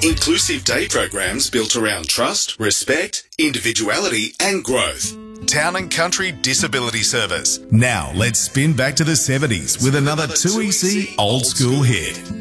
Inclusive day programs built around trust, respect, individuality and growth. Town and Country Disability Service. Now let's spin back to the 70s with another 2EC old school hit.